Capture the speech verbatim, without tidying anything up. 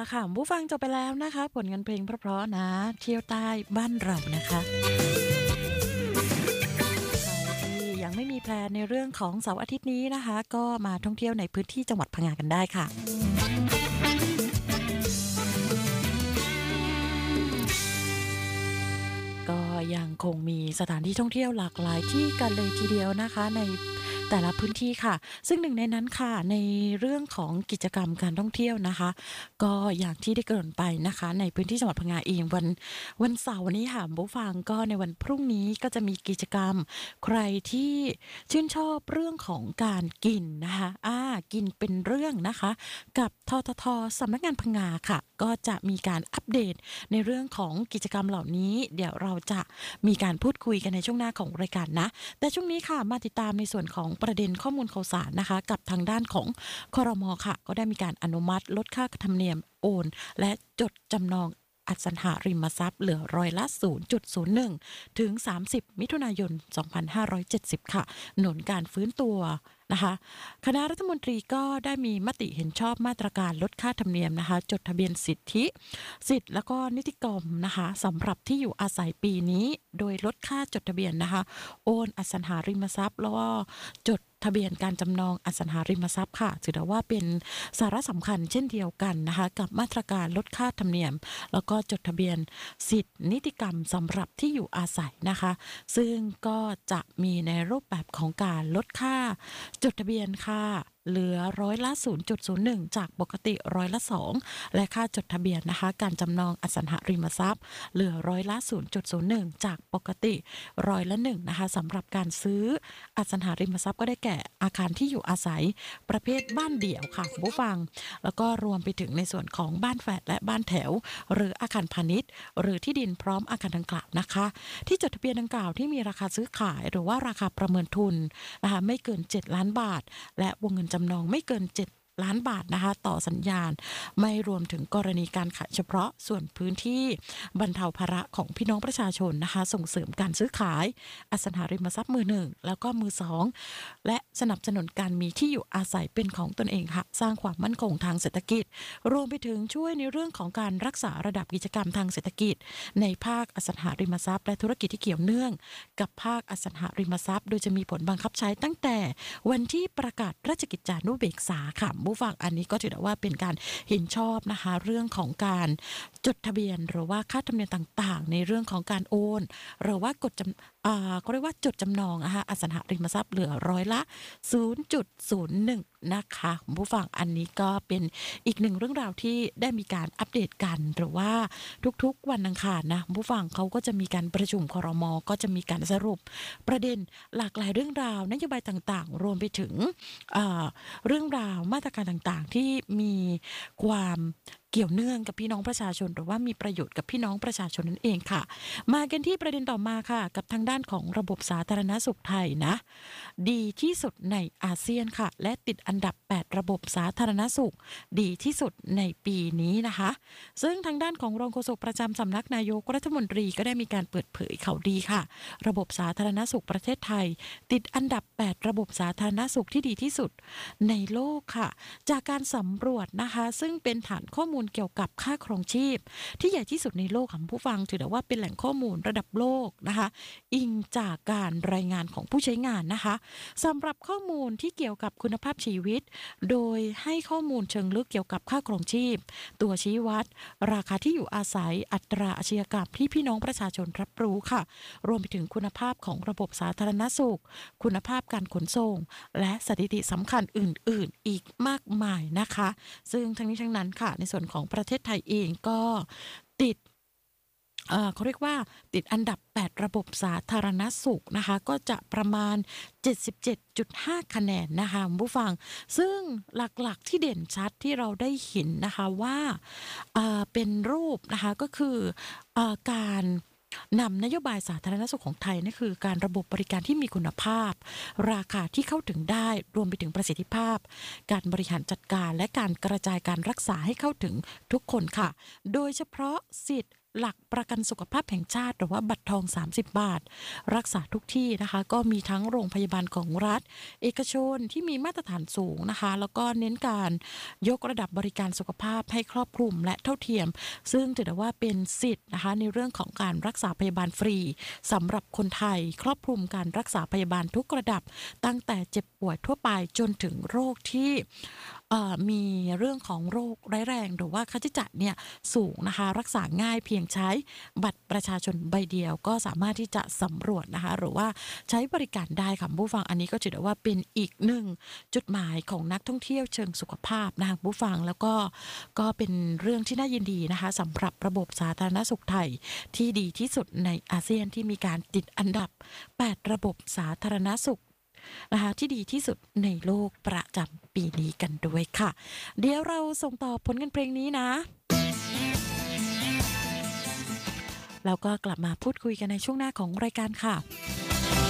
ละค่ะผู้ฟังจบไปแล้วนะคะผลงานเพลงเพราะๆนะเที่ยวใต้บ้านเรานะคะใครที่ยังไม่มีแพลนในเรื่องของเสาร์อาทิตย์นี้นะคะก็มาท่องเที่ยวในพื้นที่จังหวัดพังงากันได้ค่ะก็ยังคงมีสถานที่ท่องเที่ยวหลากหลายที่กันเลยทีเดียวนะคะในแต่ละพื้นที่ค่ะซึ่งหนึ่งในนั้นค่ะในเรื่องของกิจกรรมการท่องเที่ยวนะคะก็อย่างที่ได้เกริ่นไปนะคะในพื้นที่จังหวัดพังงาเองวันวันเสาร์นี้ค่ะผู้ฟังก็ในวันพรุ่งนี้ก็จะมีกิจกรรมใครที่ชื่นชอบเรื่องของการกินนะคะอ่ากินเป็นเรื่องนะคะกับทททสำนักงานพังงาค่ะก็จะมีการอัปเดตในเรื่องของกิจกรรมเหล่านี้เดี๋ยวเราจะมีการพูดคุยกันในช่วงหน้าของรายการนะแต่ช่วงนี้ค่ะมาติดตามในส่วนของประเด็นข้อมูลข่าวสารนะคะกับทางด้านของครม.ค่ะก็ได้มีการอนุมัติลดค่าธรรมเนียมโอนและจดจำนองอสังหาริมทรัพย์เหลือร้อยละ ศูนย์จุดศูนย์หนึ่ง ถึง สามสิบ มิถุนายน สองพันห้าร้อยเจ็ดสิบ ค่ะหนุนการฟื้นตัวนะคะคณะรัฐมนตรีก็ได้มีมติเห็นชอบมาตรการลดค่าธรรมเนียมนะคะจดทะเบียนสิทธิสิทธิ์แล้วก็นิติกรรมนะคะสำหรับที่อยู่อาศัยปีนี้โดยลดค่าจดทะเบียนนะคะโอนอสังหาริมทรัพย์แล้วก็จดทะเบียนการจำนองอสังหาริมทรัพย์ค่ะถือได้ว่าเป็นสาระสำคัญเช่นเดียวกันนะคะกับมาตรการลดค่าธรรมเนียมแล้วก็จดทะเบียนสิทธินิติกรรมสำหรับที่อยู่อาศัยนะคะซึ่งก็จะมีในรูปแบบของการลดค่าจดทะเบียนค่ะเหลือร้อยละ ศูนย์จุดศูนย์หนึ่ง จากปกติร้อยละ สอง และค่าจดทะเบียนนะคะการจำนองอสังหาริมทรัพย์เหลือร้อยละ ศูนย์จุดศูนย์หนึ่ง จากปกติร้อยละ หนึ่ง นะคะสำหรับการซื้ออสังหาริมทรัพย์ก็ได้แก่อาคารที่อยู่อาศัยประเภทบ้านเดี่ยวค่ะคุณผู้ฟังแล้วก็รวมไปถึงในส่วนของบ้านแฝดและบ้านแถวหรืออาคารพาณิชย์หรือที่ดินพร้อมอาคารดังกล่าวนะคะที่จดทะเบียนดังกล่าวที่มีราคาซื้อขายหรือว่าราคาประเมินทุนนะคะไม่เกินเจ็ดล้านบาทและวงเงินจำนองไม่เกินเจ็ดล้านบาทนะคะต่อสัญญาณไม่รวมถึงกรณีการขายเฉพาะส่วนพื้นที่บรรเทาภาระของพี่น้องประชาชนนะคะส่งเสริมการซื้อขายอสังหาริมทรัพย์มือหนึ่งแล้วก็มือสองและสนับสนุนการมีที่อยู่อาศัยเป็นของตนเองค่ะสร้างความมั่นคงทางเศรษฐกิจรวมไปถึงช่วยในเรื่องของการรักษาระดับกิจกรรมทางเศรษฐกิจในภาคอสังหาริมทรัพย์และธุรกิจที่เกี่ยวเนื่องกับภาคอสังหาริมทรัพย์โดยจะมีผลบังคับใช้ตั้งแต่วันที่ประกาศราชกิจจานุเบกษาค่ะผู้ฟังอันนี้ก็ถือว่าเป็นการเห็นชอบนะคะเรื่องของการจดทะเบียนหรือว่าค่าธรรมเนียมต่างๆในเรื่องของการโอนหรือว่ากดจำอ่าก็เรียกว่าจดจำนองนะคะอสังหาริมทรัพย์เหลือร้อยละ ศูนย์จุดศูนย์หนึ่ง นะคะผู้ฟังอันนี้ก็เป็นอีกหนึ่งเรื่องราวที่ได้มีการอัปเดตกันหรือว่าทุกๆวันอังคารนะผู้ฟังเขาก็จะมีการประชุมครม.ก็จะมีการสรุปประเด็นหลากหลายเรื่องราวนโยบายต่างๆรวมไปถึงเรื่องราวมาตรการต่างๆที่มีความเกี่ยวเนื่องกับพี่น้องประชาชนหรือว่ามีประโยชน์กับพี่น้องประชาชนนั่นเองค่ะมากันที่ประเด็นต่อมาค่ะกับทางด้านของระบบสาธารณสุขไทยนะดีที่สุดในอาเซียนค่ะและติดอันดับแปดระบบสาธารณสุขดีที่สุดในปีนี้นะคะซึ่งทางด้านของรองโฆษกประจำสำนักนายกรัฐมนตรีก็ได้มีการเปิดเผยข่าวดีค่ะระบบสาธารณสุขประเทศไทยติดอันดับแปดระบบสาธารณสุขที่ดีที่สุดในโลกค่ะจากการสำรวจนะคะซึ่งเป็นฐานข้อมูลเกี่ยวกับค่าครองชีพที่ใหญ่ที่สุดในโลกค่ะผู้ฟังถือได้ว่าเป็นแหล่งข้อมูลระดับโลกนะคะอิงจากการรายงานของผู้ใช้งานนะคะสำหรับข้อมูลที่เกี่ยวกับคุณภาพชีวิตโดยให้ข้อมูลเชิงลึกเกี่ยวกับค่าครองชีพตัวชี้วัดราคาที่อยู่อาศัยอัตราอาชญากรรมที่พี่น้องประชาชนรับรู้ค่ะรวมไปถึงคุณภาพของระบบสาธารณสุขคุณภาพการขนส่งและสถิติสำคัญอื่นๆอีกมากมายนะคะซึ่งทั้งนี้ทั้งนั้นค่ะในส่วนของประเทศไทยเองก็ติดเอ่อเขาเรียกว่าติดอันดับแปดระบบสาธารณสุขนะคะก็จะประมาณ เจ็ดสิบเจ็ดจุดห้า คะแนนนะคะผู้ฟังซึ่งหลักๆที่เด่นชัดที่เราได้เห็นนะคะว่าเอ่อเป็นรูปนะคะก็คือเอ่อการนำนโยบายสาธารณสุขของไทยนั่นคือการระบบบริการที่มีคุณภาพราคาที่เข้าถึงได้รวมไปถึงประสิทธิภาพการบริหารจัดการและการกระจายการรักษาให้เข้าถึงทุกคนค่ะโดยเฉพาะสิทธิหลักประกันสุขภาพแห่งชาติหรือว่าบัตรทองสามสิบ บาทรักษาทุกที่นะคะก็มีทั้งโรงพยาบาลของรัฐเอกชนที่มีมาตรฐานสูงนะคะแล้วก็เน้นการยกระดับบริการสุขภาพให้ครอบคลุมและเท่าเทียมซึ่งถือได้ว่าเป็นสิทธิ์นะคะในเรื่องของการรักษาพยาบาลฟรีสำหรับคนไทยครอบคลุมการรักษาพยาบาลทุกระดับตั้งแต่เจ็บป่วยทั่วไปจนถึงโรคที่เอ่อมีเรื่องของโรคร้ายแรงหรือว่าค่าใช้จ่ายเนี่ยสูงนะคะรักษาง่ายเพียงใช้บัตรประชาชนใบเดียวก็สามารถที่จะสำรวจนะคะหรือว่าใช้บริการได้ค่ะผู้ฟังอันนี้ก็ถือได้ว่าเป็นอีกหนึ่งจุดหมายของนักท่องเที่ยวเชิงสุขภาพนะคะผู้ฟังแล้วก็ก็เป็นเรื่องที่น่ายินดีนะคะสำหรับระบบสาธารณสุขไทยที่ดีที่สุดในอาเซียนที่มีการติดอันดับแปดระบบสาธารณสุขนะคะที่ดีที่สุดในโลกประจำปีนี้กันด้วยค่ะเดี๋ยวเราส่งต่อผลงานเพลงนี้นะแล้วก็กลับมาพูดคุยกันในช่วงหน้าของรายการค่ะ